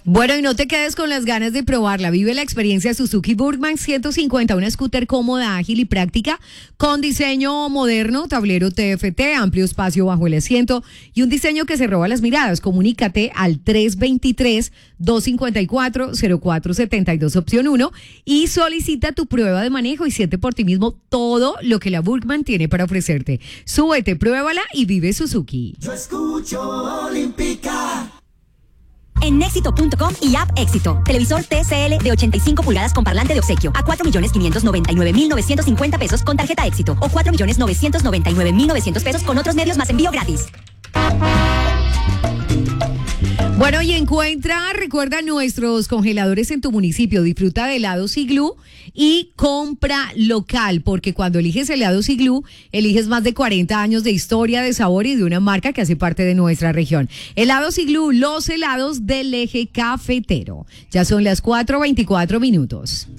Bueno, y no te quedes con las ganas de probarla. Vive la experiencia Suzuki Burgman 150, una scooter cómoda, ágil y práctica, con diseño moderno, tablero TFT, amplio espacio bajo el asiento y un diseño que se roba las miradas. Comunícate al 323-254-0472, opción 1, y solicita tu prueba de manejo y siente por ti mismo todo lo que la Burgman tiene para ofrecerte. Súbete, pruébala y vive Suzuki. Yo escucho Olímpica. En Éxito.com y App Éxito. Televisor TCL de 85 pulgadas con parlante de obsequio a 4.599.950 pesos con tarjeta Éxito o 4.999.900 pesos con otros medios más envío gratis. Bueno, y recuerda nuestros congeladores en tu municipio. Disfruta de helados Iglú y compra local, porque cuando eliges helados Iglú, eliges más de 40 años de historia, de sabor y de una marca que hace parte de nuestra región. Helados Iglú, los helados del eje cafetero. Ya son las 4:24 minutos.